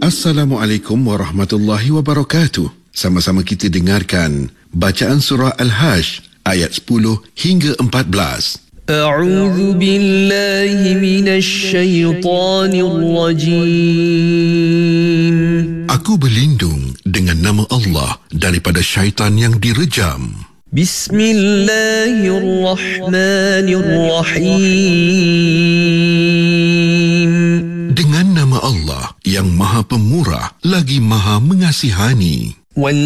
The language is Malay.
Assalamualaikum warahmatullahi wabarakatuh. Sama-sama kita dengarkan bacaan surah Al-Hajj ayat 10 hingga 14. A'udzu billahi minasy syaithanir rajim. Aku berlindung dengan nama Allah daripada syaitan yang direjam. Bismillahirrahmanirrahim. Dengan nama Allah yang Maha Pemurah lagi Maha Mengasihani.